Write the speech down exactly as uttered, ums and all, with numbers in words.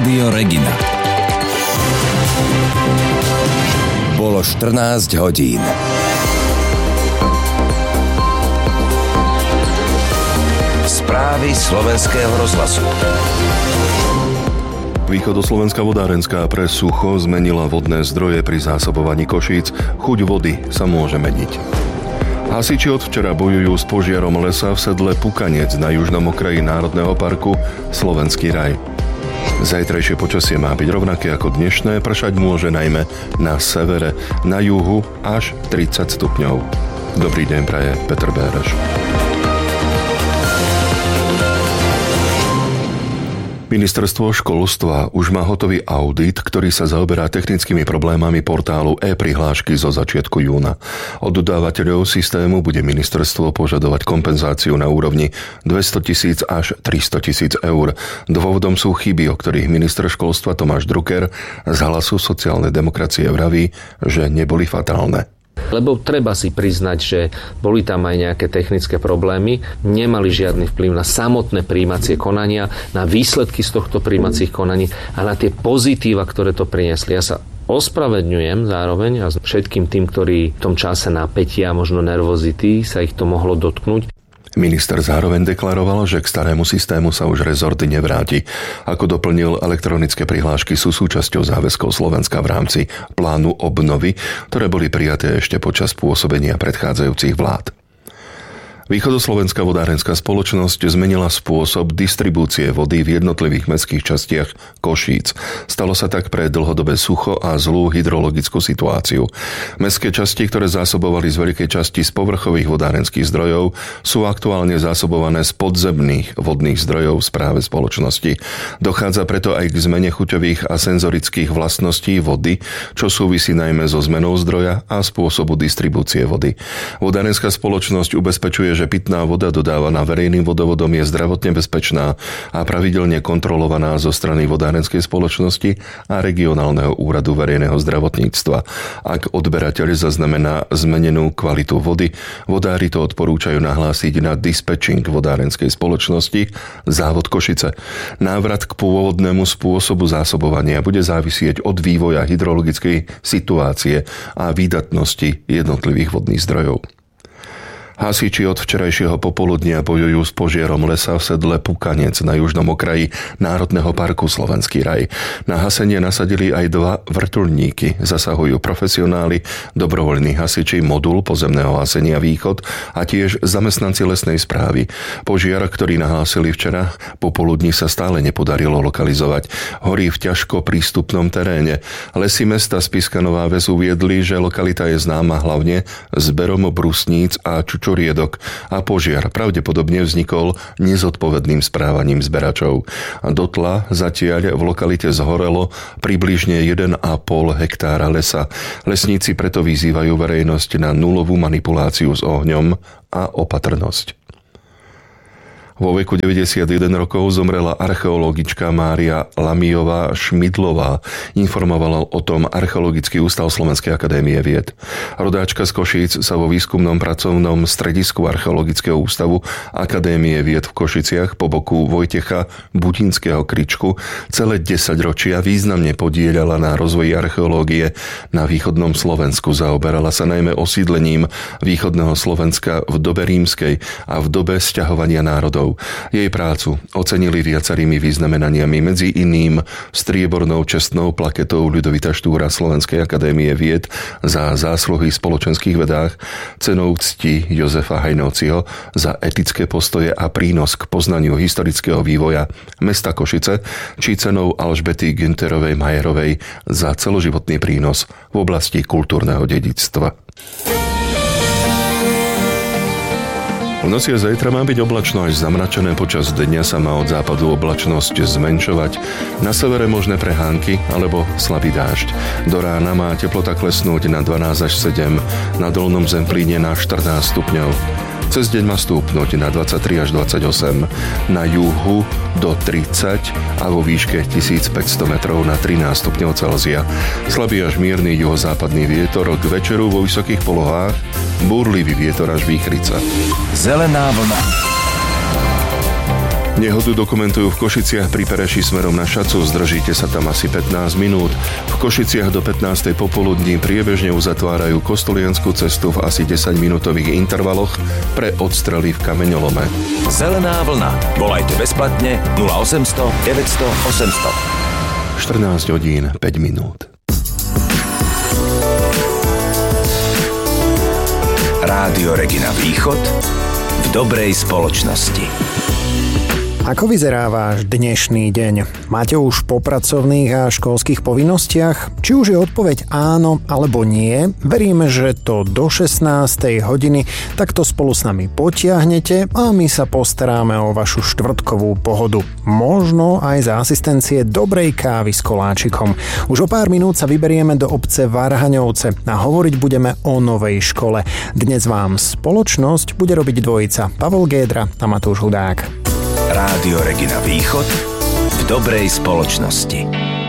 Rádio Regina. Bolo štrnásť hodín. Správy slovenského rozhlasu. Východoslovenská vodárenská pre sucho zmenila vodné zdroje pri zásobovaní Košíc. Chuť vody sa môže meniť. Hasiči od včera bojujú s požiarom lesa v sedle Pukanec na južnom okraji Národného parku Slovenský raj. Zajtrajšie počasie má byť rovnaké ako dnešné, pršať môže najmä na severe, na juhu až tridsať stupňov. Dobrý deň praje Peter Béreš. Ministerstvo školstva už má hotový audit, ktorý sa zaoberá technickými problémami portálu e-prihlášky zo začiatku júna. Od dodávateľov systému bude ministerstvo požadovať kompenzáciu na úrovni dvestotisíc až tristotisíc eur. Dôvodom sú chyby, o ktorých minister školstva Tomáš Drucker z Hlasu sociálnej demokracie vraví, že neboli fatálne. Lebo treba si priznať, že boli tam aj nejaké technické problémy, nemali žiadny vplyv na samotné prijímacie konania, na výsledky z tohto prijímacích konaní a na tie pozitíva, ktoré to priniesli. Ja sa ospravedňujem zároveň a všetkým tým, ktorí v tom čase napätia a možno nervozity sa ich to mohlo dotknúť. Minister zároveň deklaroval, že k starému systému sa už rezort nevráti. Ako doplnil, elektronické prihlášky sú súčasťou záväzkov Slovenska v rámci plánu obnovy, ktoré boli prijaté ešte počas pôsobenia predchádzajúcich vlád. Východoslovenská vodárenská spoločnosť zmenila spôsob distribúcie vody v jednotlivých mestských častiach Košíc. Stalo sa tak pre dlhodobé sucho a zlú hydrologickú situáciu. Mestské časti, ktoré zásobovali z veľkej časti z povrchových vodárenských zdrojov, sú aktuálne zásobované z podzemných vodných zdrojov v správe spoločnosti. Dochádza preto aj k zmene chuťových a senzorických vlastností vody, čo súvisí najmä so zmenou zdroja a spôsobu distribúcie vody. Vodárenská spoločnosť ubezpečuje, že pitná voda dodávaná verejným vodovodom je zdravotne bezpečná a pravidelne kontrolovaná zo strany vodárenskej spoločnosti a regionálneho úradu verejného zdravotníctva. Ak odberateľ zaznamená zmenenú kvalitu vody, vodári to odporúčajú nahlásiť na dispečing vodárenskej spoločnosti Závod Košice. Návrat k pôvodnému spôsobu zásobovania bude závisieť od vývoja hydrologickej situácie a výdatnosti jednotlivých vodných zdrojov. Hasiči od včerajšieho popoludnia bojujú s požiarom lesa v sedle Pukanec na južnom okraji Národného parku Slovenský raj. Na hasenie nasadili aj dva vrtuľníky. Zasahujú profesionáli, dobrovoľní hasiči, modul pozemného hasenia Východ a tiež zamestnanci lesnej správy. Požiar, ktorý nahlásili včera, popoludní sa stále nepodarilo lokalizovať. Horí v ťažko prístupnom teréne. Lesy mesta Spišská Nová Ves uviedli, že lokalita je známa hlavne zberom brusníc a čučoriedok a požiar pravdepodobne vznikol nezodpovedným správaním zberačov. Do tla zatiaľ v lokalite zhorelo približne jeden a pol hektára lesa. Lesníci preto vyzývajú verejnosť na nulovú manipuláciu s ohňom a opatrnosť. Vo veku deväťdesiatjeden rokov zomrela archeologička Mária Lamiová Šmidlová. Informovala o tom Archeologický ústav Slovenskej akadémie vied. Rodáčka z Košíc sa vo výskumnom pracovnom stredisku Archeologického ústavu Akadémie vied v Košiciach po boku Vojtecha Budinského Kričku celé desaťročia významne podieľala na rozvoji archeológie na východnom Slovensku. Zaoberala sa najmä osídlením východného Slovenska v dobe rímskej a v dobe sťahovania národov. Jej prácu ocenili viacerými vyznamenaniami, medzi iným striebornou čestnou plaketou Ľudovita Štúra Slovenskej akadémie vied za zásluhy v spoločenských vedách, cenou cti Jozefa Hajnovciho za etické postoje a prínos k poznaniu historického vývoja mesta Košice, či cenou Alžbety Günterovej Majerovej za celoživotný prínos v oblasti kultúrneho dedičstva. V noci a zajtra má byť oblačno až zamračené, počas dňa sa má od západu oblačnosť zmenšovať. Na severe možné prehánky alebo slabý dážď. Do rána má teplota klesnúť na dvanásť až sedem, na dolnom Zemplíne na štrnásť stupňov. Cez deň má stúpnuť na dvadsaťtri až dvadsaťosem, na juhu do tridsať a vo výške tisícpäťsto metrov na trinásť stupňov Celzia. Slabý až mierny juhozápadný vietor, k večeru vo vysokých polohách búrlivý vietor až výchrica. Zelená vlna. Nehodu dokumentujú v Košiciach pri Pereši smerom na Šacu, zdržíte sa tam asi pätnásť minút. V Košiciach do pätnástej popoludní priebežne uzatvárajú Kostolianskú cestu v asi desaťminútových intervaloch pre odstrely v kameňolome. Zelená vlna. Volajte bezplatne nula osemsto deväťsto osemsto. štrnásť hodín päť minút. Rádio Regina Východ v dobrej spoločnosti. Ako vyzerá váš dnešný deň? Máte už po pracovných a školských povinnostiach? Či už je odpoveď áno alebo nie? Veríme, že to do šestnástej hodiny takto spolu s nami potiahnete a my sa postaráme o vašu štvrtkovú pohodu. Možno aj za asistencie dobrej kávy s koláčikom. Už o pár minút sa vyberieme do obce Varhaňovce a hovoriť budeme o novej škole. Dnes vám spoločnosť bude robiť dvojica Pavol Gédra a Matúš Hudák. Rádio Regina Východ v dobrej spoločnosti.